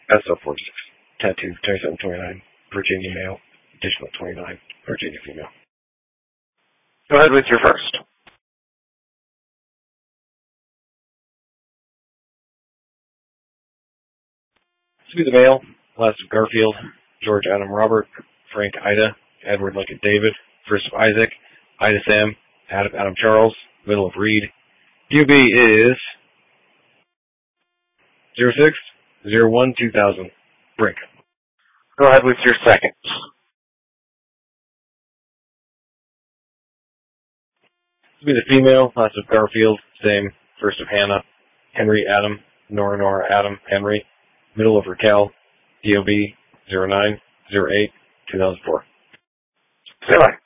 SO46. Tattoo 2729. Virginia male. Additional 29. Virginia female. Go ahead with your first. This will be the male. Last of Garfield. George Adam Robert. Frank Ida. Edward Lincoln David. First of Isaac. Ida Sam. Adam Charles. Middle of Reed. UB is 06/01/2000. Brink. Go ahead with your second. This will be the female. Last of Garfield. Same. First of Hannah. Henry Adam. Nora Adam Henry. Middle of Raquel. DOB 09/08/2004. Say bye.